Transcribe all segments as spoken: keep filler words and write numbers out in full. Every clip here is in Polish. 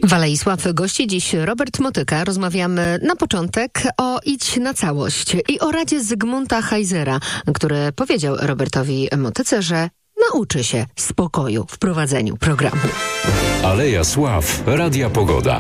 W Alei Sław gości dziś Robert Motyka. Rozmawiamy na początek o Idź na całość i o radzie Zygmunta Heisera, który powiedział Robertowi Motyce, że nauczy się spokoju w prowadzeniu programu. Aleja Sław, Radia Pogoda.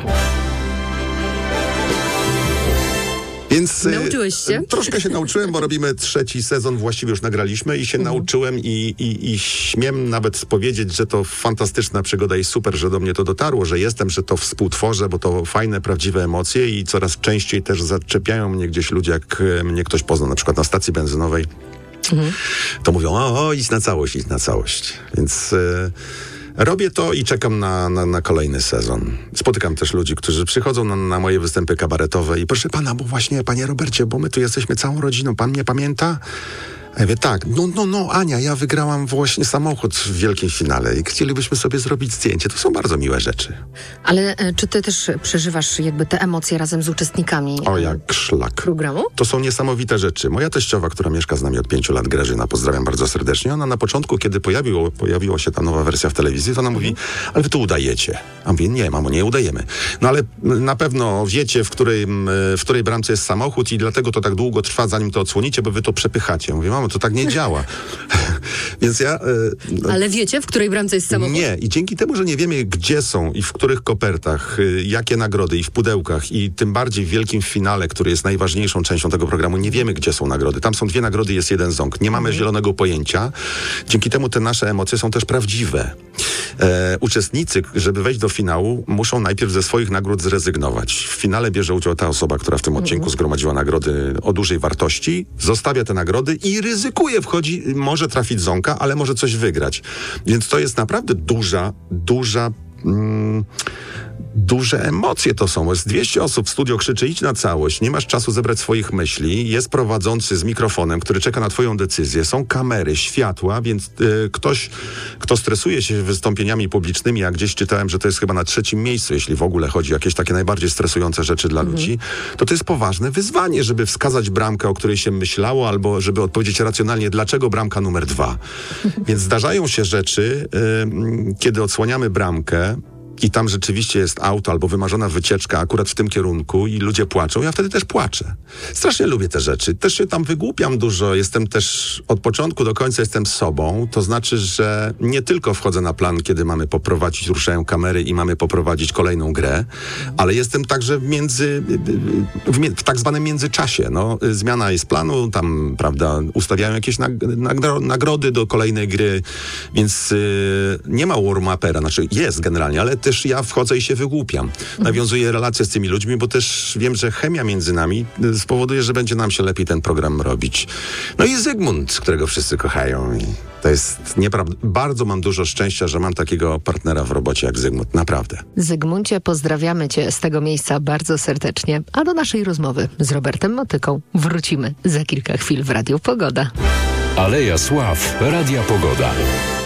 Więc Nauczyłeś się? Troszkę się nauczyłem, bo robimy trzeci sezon, właściwie już nagraliśmy i się mhm. nauczyłem i, i, i śmiem nawet powiedzieć, że to fantastyczna przygoda i super, że do mnie to dotarło, że jestem, że to współtworzę, bo to fajne, prawdziwe emocje i coraz częściej też zaczepiają mnie gdzieś ludzie, jak mnie ktoś pozna, na przykład na stacji benzynowej, mhm. to mówią, o, o, idź na całość, idź na całość. Więc... Y- Robię to i czekam na, na, na kolejny sezon. Spotykam też ludzi, którzy przychodzą na, na moje występy kabaretowe i proszę pana, bo właśnie, panie Robercie, bo my tu jesteśmy całą rodziną, pan mnie pamięta? A ja mówię, tak, no, no, no, Ania, ja wygrałam właśnie samochód w wielkim finale i chcielibyśmy sobie zrobić zdjęcie. To są bardzo miłe rzeczy. Ale e, czy ty też przeżywasz jakby te emocje razem z uczestnikami O, jak szlak. programu? To są niesamowite rzeczy. Moja teściowa, która mieszka z nami od pięciu lat, Grażyna, pozdrawiam bardzo serdecznie, ona na początku, kiedy pojawiło, pojawiła się ta nowa wersja w telewizji, to ona mówi, ale wy to udajecie. A mówię, nie, mamo, nie udajemy. No ale na pewno wiecie, w której, w której bramce jest samochód i dlatego to tak długo trwa, zanim to odsłonicie, bo wy to przepychacie. Mówię, mamo, to tak nie działa. Więc ja... E, Ale wiecie, w której bramce jest samochód? Nie. I dzięki temu, że nie wiemy, gdzie są i w których kopertach, y, jakie nagrody i w pudełkach i tym bardziej w wielkim finale, który jest najważniejszą częścią tego programu, nie wiemy, gdzie są nagrody. Tam są dwie nagrody, jest jeden ząg. Nie mamy mhm. zielonego pojęcia. Dzięki temu te nasze emocje są też prawdziwe. E, uczestnicy, żeby wejść do finału, muszą najpierw ze swoich nagród zrezygnować. W finale bierze udział ta osoba, która w tym odcinku zgromadziła nagrody o dużej wartości, zostawia te nagrody i ryzykuje, wchodzi, może trafić ząka, ale może coś wygrać. Więc to jest naprawdę duża, duża... Mm, duże emocje to są. Jest dwieście osób w studio, krzyczy, idź na całość, nie masz czasu zebrać swoich myśli, jest prowadzący z mikrofonem, który czeka na twoją decyzję, są kamery, światła, więc y, ktoś, kto stresuje się wystąpieniami publicznymi, a gdzieś czytałem, że to jest chyba na trzecim miejscu, jeśli w ogóle chodzi o jakieś takie najbardziej stresujące rzeczy dla mhm. ludzi, to to jest poważne wyzwanie, żeby wskazać bramkę, o której się myślało, albo żeby odpowiedzieć racjonalnie, dlaczego bramka numer dwa. Więc zdarzają się rzeczy, y, kiedy odsłaniamy bramkę, i tam rzeczywiście jest auto albo wymarzona wycieczka akurat w tym kierunku i ludzie płaczą, ja wtedy też płaczę. Strasznie lubię te rzeczy. Też się tam wygłupiam dużo. Jestem też od początku do końca jestem sobą. To znaczy, że nie tylko wchodzę na plan, kiedy mamy poprowadzić, ruszają kamery i mamy poprowadzić kolejną grę, ale jestem także między, w, w tak zwanym międzyczasie. No, zmiana jest planu, tam, prawda, ustawiają jakieś nag, nagro, nagrody do kolejnej gry, więc yy, nie ma warm-upera, znaczy jest generalnie, ale też ja wchodzę i się wygłupiam. Nawiązuję relacje z tymi ludźmi, bo też wiem, że chemia między nami spowoduje, że będzie nam się lepiej ten program robić. No i Zygmunt, którego wszyscy kochają. I to jest nieprawda. Bardzo mam dużo szczęścia, że mam takiego partnera w robocie jak Zygmunt. Naprawdę. Zygmuncie, pozdrawiamy cię z tego miejsca bardzo serdecznie. A do naszej rozmowy z Robertem Motyką wrócimy za kilka chwil w Radiu Pogoda. Aleja Sław, Radia Pogoda.